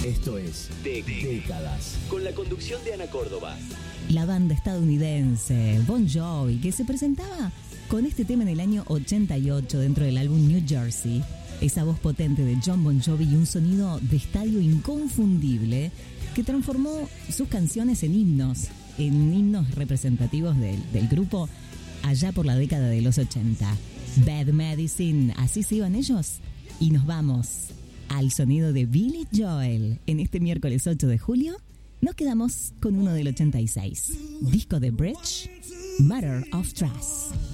Esto es Décadas, con la conducción de Ana Córdoba. La banda estadounidense Bon Jovi, que se presentaba con este tema en el año 88 dentro del álbum New Jersey. Esa voz potente de Jon Bon Jovi y un sonido de estadio inconfundible que transformó sus canciones en himnos representativos del grupo allá por la década de los 80. Bad Medicine, así se iban ellos. Y nos vamos al sonido de Billy Joel. En este miércoles 8 de julio nos quedamos con uno del 86. Disco de Bridge, Matter of Trust.